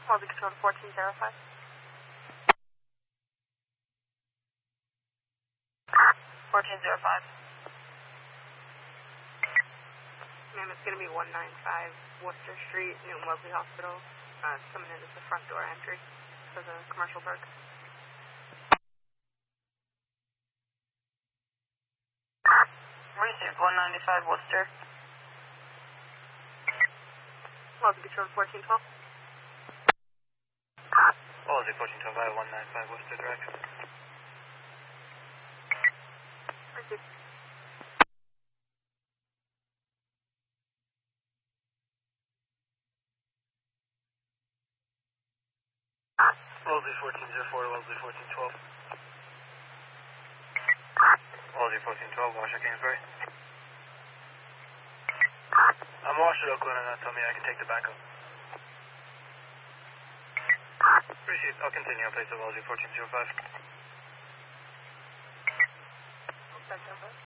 Wellesley Control 1405. 1405. Ma'am, it's going to be 195 Worcester Street, Newton Wellesley Hospital. Coming in as the front door entry for the commercial berg. Received 195 Worcester. Wellesley Control 1412. Wellesley 1412, 195 Worcester direct. Received. Wellesley 1404 to Wellesley 1412. Wellesley 1412, Washoe Kingsbury. I'm Washoe Oakland and tell me I can take the backup. Received. I'll continue. I'll place at Wellesley 1405.